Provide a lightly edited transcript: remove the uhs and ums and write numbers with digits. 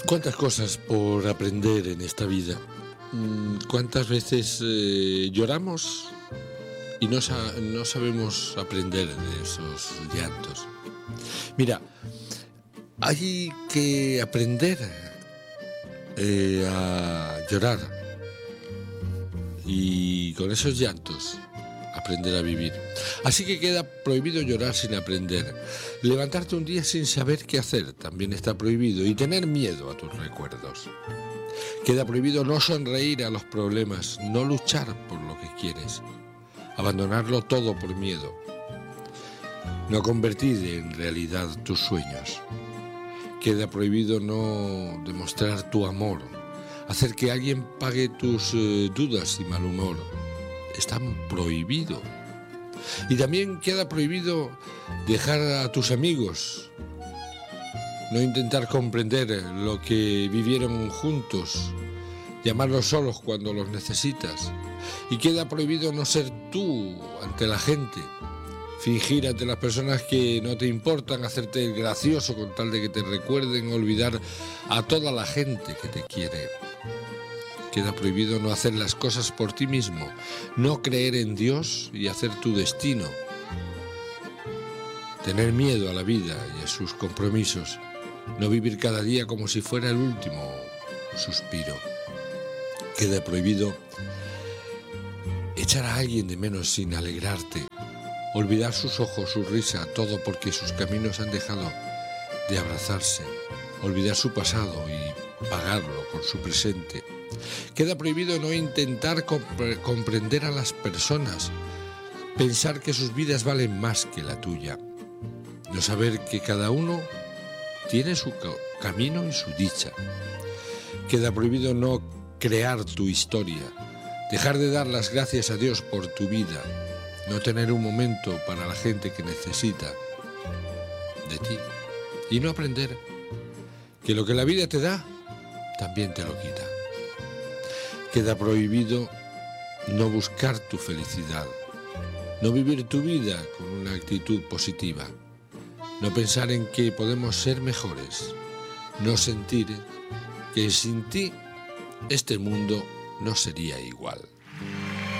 ¿Cuántas cosas por aprender en esta vida? ¿Cuántas veces lloramos y no sabemos aprender de esos llantos? Mira, hay que aprender a llorar y con esos llantos aprender a vivir. Así que queda prohibido llorar sin aprender. Levantarte un día sin saber qué hacer también está prohibido, y tener miedo a tus recuerdos. Queda prohibido no sonreír a los problemas, no luchar por lo que quieres, abandonarlo todo por miedo, no convertir en realidad tus sueños. Queda prohibido no demostrar tu amor, hacer que alguien pague tus dudas y mal humor. Está prohibido. Y también queda prohibido dejar a tus amigos, no intentar comprender lo que vivieron juntos, llamarlos solos cuando los necesitas. Y queda prohibido no ser tú ante la gente, fingir ante las personas que no te importan, hacerte el gracioso con tal de que te recuerden, olvidar a toda la gente que te quiere. Queda prohibido no hacer las cosas por ti mismo, no creer en Dios y hacer tu destino. Tener miedo a la vida y a sus compromisos, no vivir cada día como si fuera el último suspiro. Queda prohibido echar a alguien de menos sin alegrarte, olvidar sus ojos, su risa, todo porque sus caminos han dejado de abrazarse, olvidar su pasado y pagarlo con su presente. Queda prohibido no intentar comprender a las personas, pensar que sus vidas valen más que la tuya, no saber que cada uno tiene su camino y su dicha. Queda prohibido no crear tu historia, dejar de dar las gracias a Dios por tu vida, no tener un momento para la gente que necesita de ti y no aprender que lo que la vida te da, también te lo quita. Queda prohibido no buscar tu felicidad, no vivir tu vida con una actitud positiva, no pensar en que podemos ser mejores, no sentir que sin ti este mundo no sería igual.